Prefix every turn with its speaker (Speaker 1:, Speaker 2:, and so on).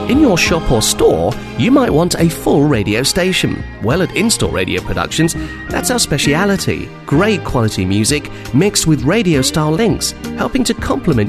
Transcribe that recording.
Speaker 1: In your shop or store, you might want a full radio station. Well, at In-Store Radio Productions, that's our speciality. Great quality music mixed with radio-style links, helping to complement